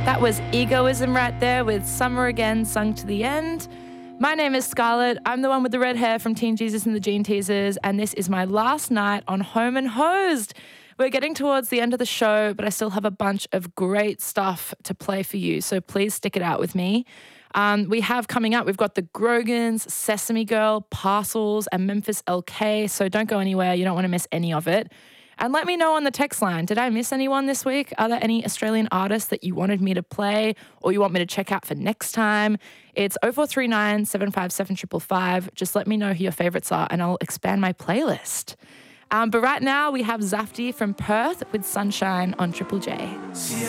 That was Egoism right there with Summer Again sung to the end. My name is Scarlett. I'm the one with the red hair from Teen Jesus and the Gene Teasers, and this is my last night on Home and Hosed. We're getting towards the end of the show, but I still have a bunch of great stuff to play for you, so please stick it out with me. We have coming up, we've got the Grogans, Sesame Girl, Parcels, and Memphis LK, so don't go anywhere. You don't want to miss any of it. And let me know on the text line, did I miss anyone this week? Are there any Australian artists that you wanted me to play or you want me to check out for next time? It's 0439 757 555. Just let me know who your favourites are and I'll expand my playlist. But right now we have Zafty from Perth with Sunshine on Triple J.